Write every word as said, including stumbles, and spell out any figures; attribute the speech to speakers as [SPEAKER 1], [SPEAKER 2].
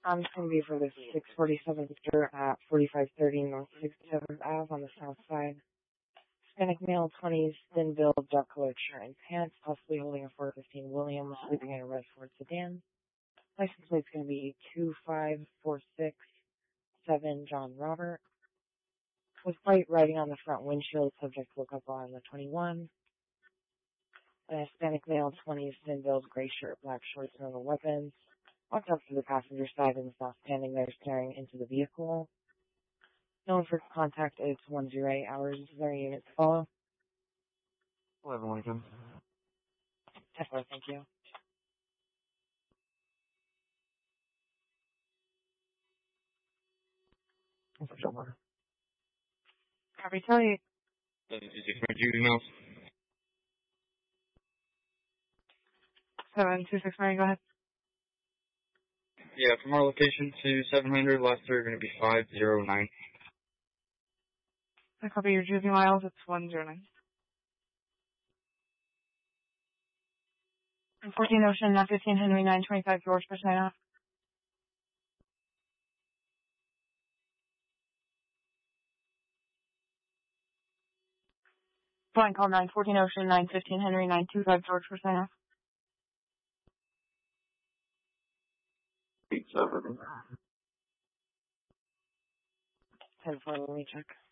[SPEAKER 1] Um, it's going to be for the six forty-seven Victor at forty-five thirty North sixty-seventh Ave on the south side. Hispanic male, twenties, thin build, dark colored shirt and pants, possibly holding a four fifteen Williams, sleeping in a red Ford sedan. License plate's going to be two five four six seven John Robert. With white writing on the front windshield, subject to look up on the twenty-one. A Hispanic male, twenties, thin build, gray shirt, black shorts, no weapons. Walked up to the passenger side and is now standing there staring into the vehicle. Known for contact is one zero eight hours. Is there a unit to follow?
[SPEAKER 2] eleven Lincoln.
[SPEAKER 1] Tesla, thank you.
[SPEAKER 2] What's up, John?
[SPEAKER 1] Copy, tell you.
[SPEAKER 2] Did you expect you emails?
[SPEAKER 1] seven two six nine, go ahead.
[SPEAKER 2] Yeah, from our location to seven hundred, last three are going to be five zero nine.
[SPEAKER 1] I copy your Juicy Miles, it's one zero nine. fourteen Ocean, not fifteen Henry, nine twenty-five George, percent off. Flying call nine fourteen Ocean, nine fifteen Henry, nine twenty-five George, percent off.
[SPEAKER 2] eight seven.
[SPEAKER 1] ten four, let me check.